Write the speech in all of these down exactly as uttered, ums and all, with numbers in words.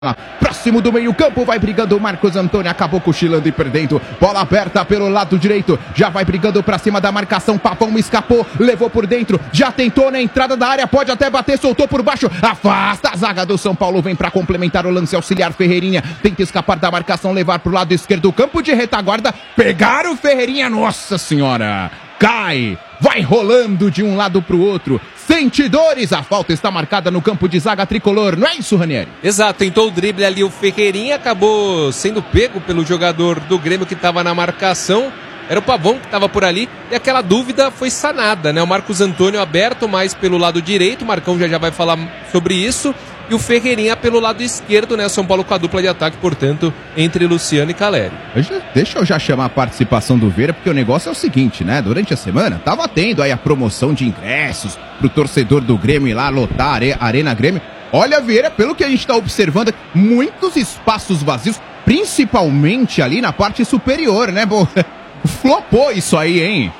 Próximo do meio campo, vai brigando o Marcos Antônio, acabou cochilando e perdendo, bola aberta pelo lado direito, já vai brigando pra cima da marcação, Pavão escapou, levou por dentro, já tentou na entrada da área, pode até bater, soltou por baixo, afasta a zaga do São Paulo, vem pra complementar o lance, auxiliar Ferreirinha, tenta escapar da marcação, levar pro lado esquerdo, campo de retaguarda, pegar o Ferreirinha, nossa senhora, cai, vai rolando de um lado pro outro, sente dores, a falta está marcada no campo de zaga tricolor, não é isso, Ranieri? Exato, tentou o drible ali o Ferreirinha, acabou sendo pego pelo jogador do Grêmio que estava na marcação, era o Pavão que estava por ali, e aquela dúvida foi sanada, né? O Marcos Antônio aberto mais pelo lado direito, o Marcão já já vai falar sobre isso, e o Ferreirinha pelo lado esquerdo, né? São Paulo com a dupla de ataque, portanto, entre Luciano e Caleri. Deixa eu já chamar a participação do Vera, porque o negócio é o seguinte, né? Durante a semana, tava tendo aí a promoção de ingressos pro torcedor do Grêmio ir lá lotar a Arena Grêmio. Olha, Vieira, pelo que a gente tá observando, muitos espaços vazios, principalmente ali na parte superior, né? Bom, flopou isso aí, hein?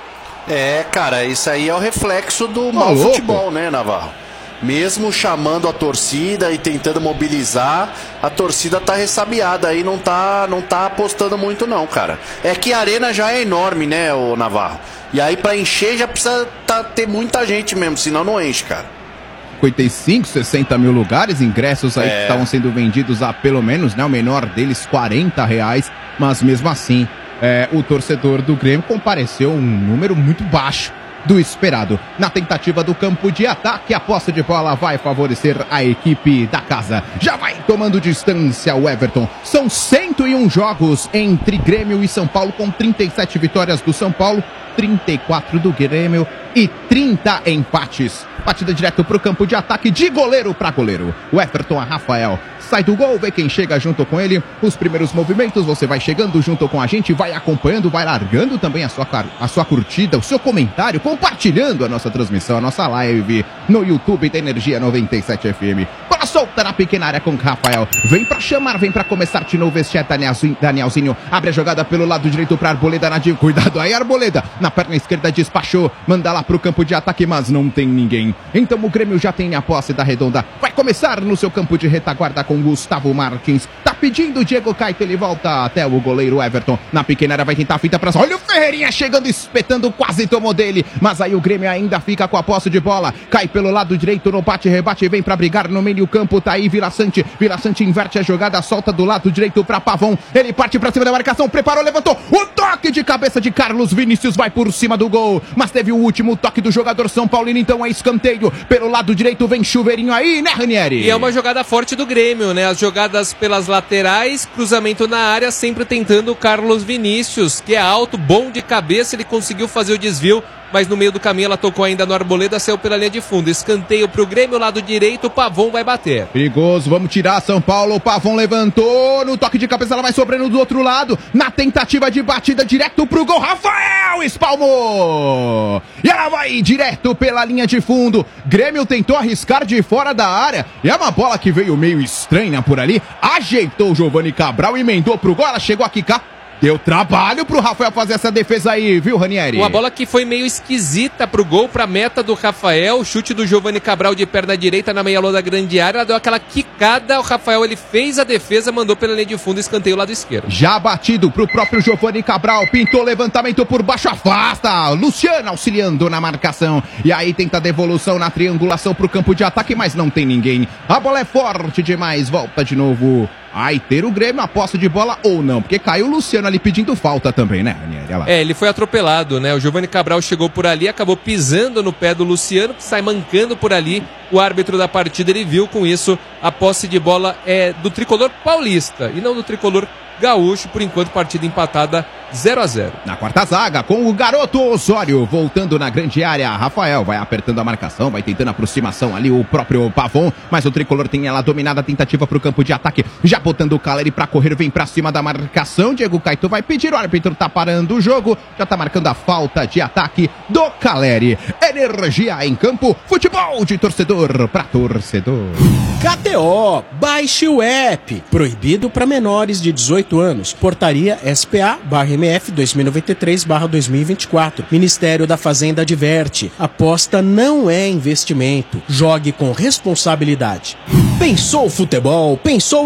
É, cara, isso aí é o reflexo do Tá mau louco. futebol, né, Navarro? Mesmo chamando a torcida e tentando mobilizar, a torcida tá ressabiada aí, não tá, não tá apostando muito não, cara. É que a arena já é enorme, né, o Navarro? E aí pra encher já precisa tá, ter muita gente mesmo, senão não enche, cara. cinquenta e cinco, sessenta mil lugares, ingressos aí É. que estavam sendo vendidos a pelo menos, né, o menor deles, quarenta reais, mas mesmo assim, é, o torcedor do Grêmio compareceu um número muito baixo do esperado. Na tentativa do campo de ataque, a posse de bola vai favorecer a equipe da casa. Já vai tomando distância o Everton. São cento e um jogos entre Grêmio e São Paulo, com trinta e sete vitórias do São Paulo, trinta e quatro do Grêmio e trinta empates. Batida direto pro campo de ataque, de goleiro para goleiro. O Everton a Rafael sai do gol, vê quem chega junto com ele. Os primeiros movimentos, você vai chegando junto com a gente, vai acompanhando, vai largando também a sua, a sua curtida, o seu comentário, compartilhando a nossa transmissão, a nossa live no YouTube da Energia noventa e sete F M. Bola solta na pequena área com Rafael. Vem pra chamar, vem pra começar de novo este é Danielzinho, Danielzinho. Abre a jogada pelo lado direito pra Arboleda na direita. Cuidado aí, Arboleda. Na perna esquerda despachou. Manda lá pro campo de ataque, mas não tem ninguém. Então o Grêmio já tem a posse da redonda. Vai começar no seu campo de retaguarda com Gustavo Martins. Tá pedindo o Diego Caetano, ele volta até o goleiro Everton. Na pequena área vai tentar a fita pra... Olha o Ferreirinha chegando, espetando, quase tomou dele. Mas aí o Grêmio ainda fica com a posse de bola. Cai pelo lado direito no bate-rebate, vem pra brigar no meio campo. Tá aí Vila Sante. Vila Sante inverte a jogada, solta do lado direito pra Pavão. Ele parte pra cima da marcação, preparou, levantou. O toque de cabeça de Carlos Vinícius vai por cima do gol. Mas teve o último toque do jogador São Paulino, então é escanteio. Pelo lado direito vem Chuveirinho aí, né, Ranieri? E é uma jogada forte do Grêmio, né? As jogadas pelas laterais, cruzamento na área, sempre tentando o Carlos Vinícius, que é alto, bom de cabeça, ele conseguiu fazer o desvio, mas no meio do caminho ela tocou ainda no Arboleda, saiu pela linha de fundo. Escanteio pro Grêmio, lado direito, o Pavão vai bater. Perigoso, vamos tirar São Paulo, o Pavão levantou, no toque de cabeça ela vai sobrando do outro lado, na tentativa de batida direto pro gol, Rafael espalmou! E ela vai direto pela linha de fundo, Grêmio tentou arriscar de fora da área, e é uma bola que veio meio estranha por ali, ajeitou o Giovani Cabral, emendou pro gol, ela chegou a quicar. Deu trabalho pro Rafael fazer essa defesa aí, viu, Ranieri? Uma bola que foi meio esquisita pro gol, pra meta do Rafael. Chute do Giovani Cabral de perna direita na meia-lua da grande área. Ela deu aquela quicada, o Rafael ele fez a defesa, mandou pela linha de fundo, escanteio lado esquerdo. Já batido pro próprio Giovani Cabral, pintou levantamento por baixo, afasta. Luciano auxiliando na marcação. E aí tenta a devolução na triangulação pro campo de ataque, mas não tem ninguém. A bola é forte demais, volta de novo. Vai ter o Grêmio a posse de bola ou não, porque caiu o Luciano ali pedindo falta também, né, Ranieri? É, ele foi atropelado, né? O Giovani Cabral chegou por ali, acabou pisando no pé do Luciano, que sai mancando por ali. O árbitro da partida, ele viu com isso, a posse de bola é do tricolor paulista e não do tricolor gaúcho. Por enquanto, partida empatada zero a zero. Na quarta zaga, com o garoto Osório voltando na grande área. Rafael vai apertando a marcação, vai tentando a aproximação ali, o próprio Pavão, mas o tricolor tem ela dominada, a tentativa pro campo de ataque, já botando o Caleri pra correr, vem pra cima da marcação. Diego Caetano vai pedir, o árbitro tá parando o jogo, já tá marcando a falta de ataque do Caleri. Energia em campo, futebol de torcedor pra torcedor. K T O, baixe o app. Proibido para menores de dezoito anos. Portaria S P A barra M F dois mil e noventa e três barra dois mil e vinte e quatro. Ministério da Fazenda adverte: aposta não é investimento. Jogue com responsabilidade. Pensou futebol? Pensou